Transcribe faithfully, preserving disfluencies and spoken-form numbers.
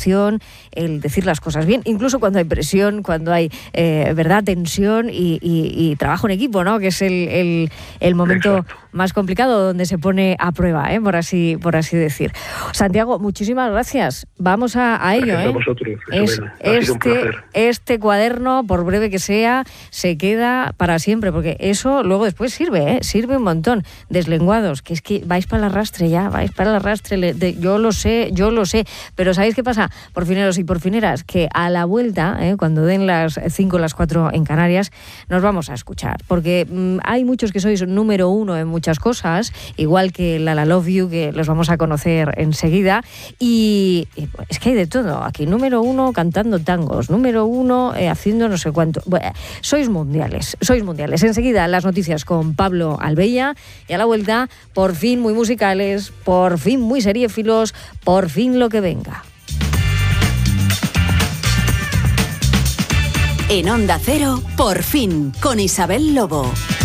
educación, el decir las cosas bien, incluso cuando hay presión, cuando hay, eh, verdad, tensión y, y, y trabajo en equipo, ¿no? Que es el, el, el momento Exacto. más complicado, donde se pone a prueba, ¿eh? por así por así decir. Santiago, muchísimas gracias. Vamos a, a ello, ¿eh? A vosotros, es, este, este cuaderno, por breve que sea, se queda para siempre, porque eso luego después sirve, ¿eh? Sirve un montón. Deslenguados, que es que vais para el arrastre ya, vais para el arrastre, de, yo lo sé, yo lo sé, pero ¿sabéis qué pasa? Por fineros y por fineras, que a la vuelta, ¿eh? cuando den las cinco o las cuatro en Canarias, nos vamos a escuchar, porque mmm, hay muchos que sois número uno en muchas cosas, igual que la La Love You, que los vamos a conocer enseguida, y, y es que hay de todo, aquí número uno cantando tangos, número uno eh, haciendo no sé cuánto, bueno, sois mundiales, sois mundiales. Enseguida las noticias con Pablo Albella, y a la vuelta, por fin muy musicales, por fin muy seriéfilos, por fin lo que venga. En Onda Cero, por fin, con Isabel Lobo.